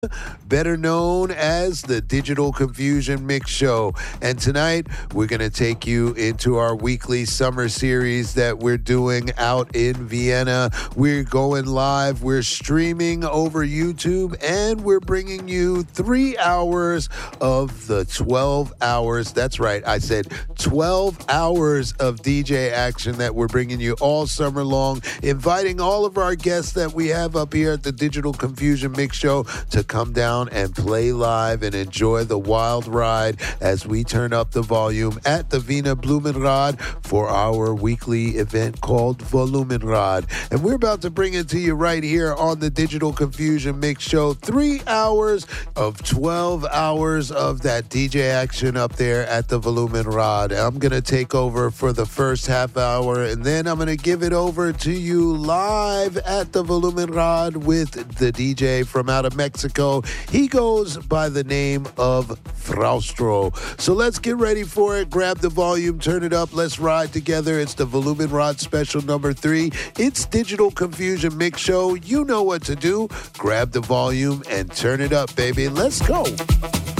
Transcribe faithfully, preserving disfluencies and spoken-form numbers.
better known as the Digital Confusion Mix Show. And tonight, we're going to take you into our weekly summer series that we're doing out in Vienna. We're going live, we're streaming over YouTube, and we're bringing you three hours of the twelve hours. That's right, I said twelve hours of D J action that we're bringing you all summer long, inviting all of our guests that we have up here at the Digital Confusion Mix Show to come down and play live and enjoy the wild ride as we turn up the volume at the Wiener Blumenrad for our weekly event called Volumenrad. And we're about to bring it to you right here on the Digital Confusion Mix Show. Three hours of twelve hours of that D J action up there at the Volumenrad. I'm going to take over for the first half hour, and then I'm going to give it over to you live at the Volumenrad with the D J from out of Mexico. He goes by the name of Fraustro. So let's get ready for it. Grab the volume, turn it up. Let's ride together. It's the Volumenrad special number three. It's Digital Confusion Mix Show. You know what to do. Grab the volume and turn it up, baby. Let's go.